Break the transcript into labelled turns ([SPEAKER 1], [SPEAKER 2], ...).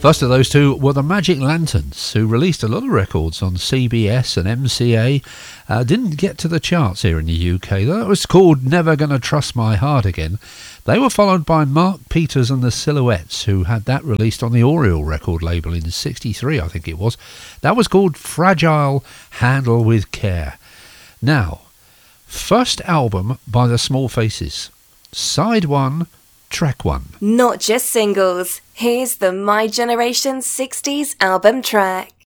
[SPEAKER 1] First of those two were the Magic Lanterns, who released a lot of records on CBS and MCA. Didn't get to the charts here in the UK. That was called Never Gonna Trust My Heart Again. They were followed by Mark Peters and the Silhouettes, who had that released on the Oriole record label in '63, I think it was. That was called Fragile, Handle with Care. Now, first album by the Small Faces. Side 1, track 1.
[SPEAKER 2] Not just singles. Here's the My Generation 60s album track.